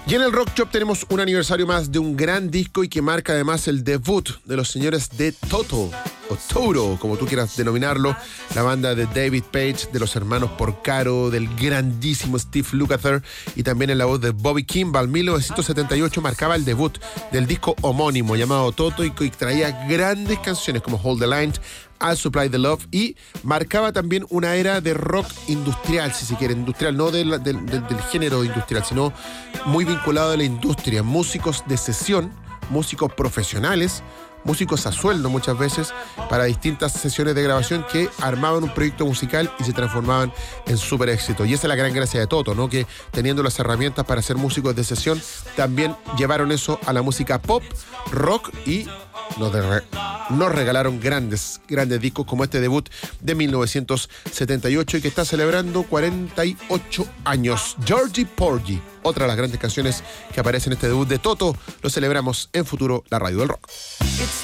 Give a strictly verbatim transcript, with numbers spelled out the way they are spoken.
Y en el Rock Shop tenemos un aniversario más de un gran disco y que marca además el debut de los señores de Toto, o Toto, como tú quieras denominarlo, la banda de David Page, de los hermanos Porcaro, del grandísimo Steve Lukather y también en la voz de Bobby Kimball. mil novecientos setenta y ocho marcaba el debut del disco homónimo llamado Toto y que traía grandes canciones como Hold the Line, I'll Supply the Love, y marcaba también una era de rock industrial, si se quiere, industrial, no del, del, del, del género industrial, sino muy vinculado a la industria, músicos de sesión, músicos profesionales, músicos a sueldo muchas veces para distintas sesiones de grabación que armaban un proyecto musical y se transformaban en súper éxito. Y esa es la gran gracia de Toto, ¿no? Que teniendo las herramientas para ser músicos de sesión, también llevaron eso a la música pop, rock y nos, de, nos regalaron grandes, grandes discos como este debut de mil novecientos setenta y ocho y que está celebrando cuarenta y ocho años. Georgie Porgy, otra de las grandes canciones que aparece en este debut de Toto, lo celebramos en Futuro, la radio del rock. It's